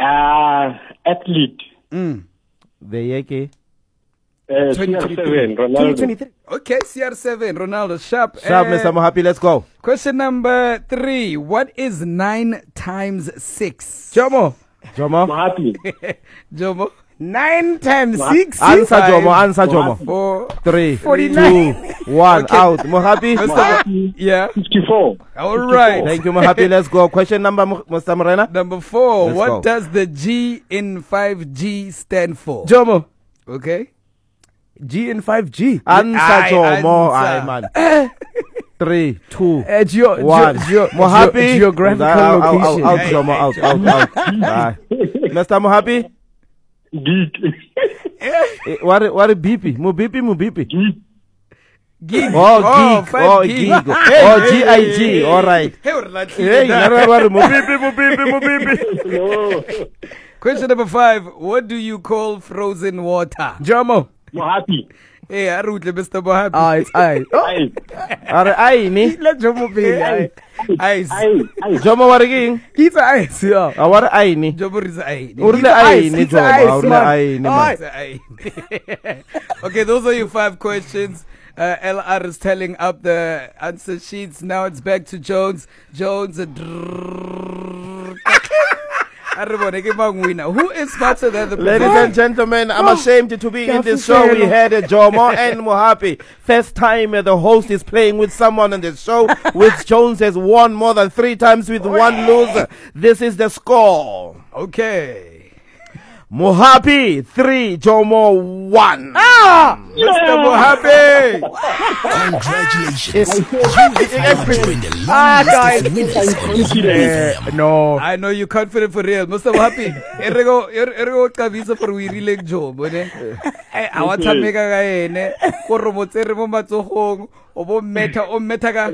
Athlete. The yeke. CR7, Ronaldo. 2023. Okay, CR7, Ronaldo, sharp. Sharp, Mr. Mohapi, let's go. Question number 3. What is 9 times 6? Jomo. Jomo. Happy. Jomo. 9 times 6. Answer, Jomo. Answer, Jomo. 4. 3, 49. 2, 1. Okay. Out. Mohapi. Yeah. 54. All right. Thank you, Mohapi. Let's go. Question number, Mr. Morena. Number 4. Let's What go. does the G in 5G stand for? Jomo. Okay. G and 5G. Answer, Jomo. answer. Aye, man. 3, 2, 1. Mohapi. Geographical location. Out, Jomo. Out. Aye. Mr. Mohapi. Geek. What BP? Mo BP. Gig. Oh, geek. 5 Oh, gig. geek. Oh, GIG. All right. Hey, we're not Hey, that. mo BP. No. Question number 5. What do you call frozen water? Jomo. Happy. Hey, Arutle, Mr. Mohapi. It's I. Aye. Are ai ni? Let Jomo be. Ice. Aye. Jomo wa re keng? It's ice. Yeah. A wa re ai ni? Jomo is ice. O rile ai ni It's Jomo. ice, O rile man. ai ni man. Okay, those are your 5 questions. LR is telling up the answer sheets. Now it's back to Jones. Jones. Who is smarter than the Ladies and gentlemen, I'm ashamed to be in this show. We had Jomo and Mohapi. First time the host is playing with someone on the show, which Jones has won more than 3 times with 1 loser. This is the score. Okay. Mohapi 3, Jomo 1. Mr. Mohapi. Congratulations. You have now joined the long list of winners on UFM. No. I know you're confident for real. Mr. Mohapi. Erego kabisa for we relate job. I want to make a guy. Koromotse mo matsogong. Obo meta ka.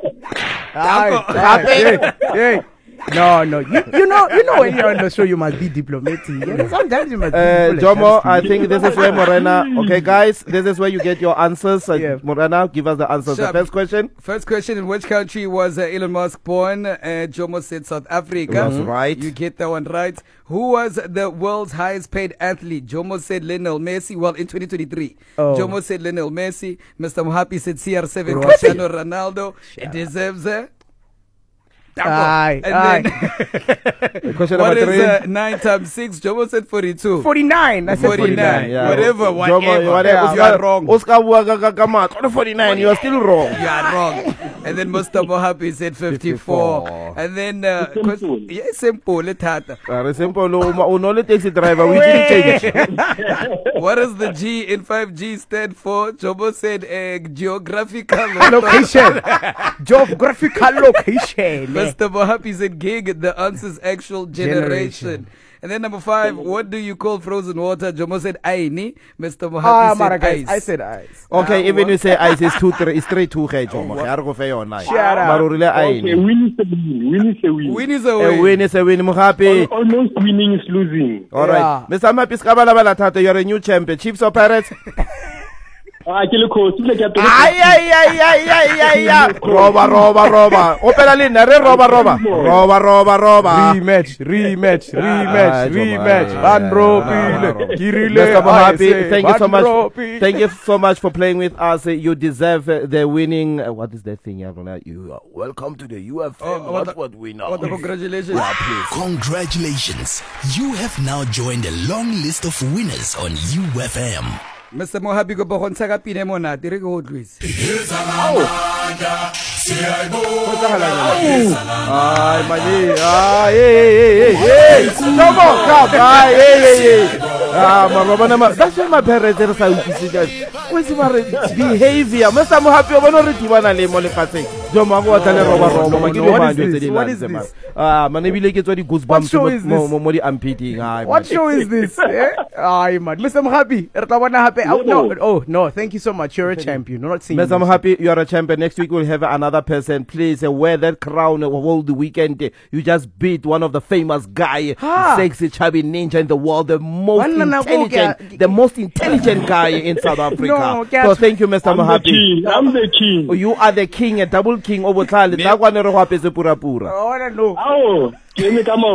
Hey. No. You know when you're on the show, you must be diplomatic. Yeah? Sometimes you must be Jomo, I think this is where Morena. Okay, guys, this is where you get your answers. Yeah. Morena, give us the answers. Sure. The first question. First question, in which country was Elon Musk born? Jomo said South Africa. That's right. You get that one right. Who was the world's highest paid athlete? Jomo said Lionel Messi. Well, in 2023. Jomo said Lionel Messi. Mr. Mohapi said CR7 Cristiano Ronaldo. It deserves a... Aye. And then, Question what number 3. is 9 times 6? Jomo said 42. 49. I said 49. Yeah. Whatever. Jomo, You are wrong. Oscar 49. You are still wrong. You are wrong. And then Mr. Mohapi said 54. And then Simple. yeah, simple. Tata. Very simple. No taxi driver. We didn't change it. What does the G in 5G stand for? Jomo said geographical Location. Geographical location. Mr. Mohapi said gig. The answer is actual generation. And then number 5, what do you call frozen water? Jomo said aini. Mr. Mohapi said ice. I said ice. Okay, even you say ice is 2-3. It's 3-2. Jomo. I go for your night. Shut up. Marurile Okay, aini. win is a win. Win is a win. Win is a A win. win is a win. Mohapi. Almost winning is losing. All right. Mr. Mohapi Skabala Tata, you're a new champion. Chiefs or Pirates? Ay. Roba. Opera Linda, roba. Rematch. Mr. Mohapi, thank you so much. Thank you so much for playing with us. You deserve the winning. What is that thing? You are welcome to the UFM. What we know. Congratulations. Congratulations. You have now joined a long list of winners on UFM. Mr. Mohapi go bogontsha ka pine mona dire go utlwisa. Ay, mani. Hey. Come on, come. Hey. That's why my parents are so what's my behavior? Mr. Mohapi, I want to retiwana le mo le fatseng. Jomo go tla le roba. What is this? Manebile ke tswa di goosebumps mo di ampeding. What show is this? Ay, man. Mr. Mohapi, no. Thank you so much. You're a champion. Not seeing Mr. Mohapi, you are a champion. Next week we'll have another person. Please wear that crown all the weekend. You just beat one of the famous guy, sexy chubby ninja in the world, the most intelligent guy in South Africa. So thank you, Mr. Mohapi. I'm the king. You are the king, a double king over Thailand. I want to know. Oh,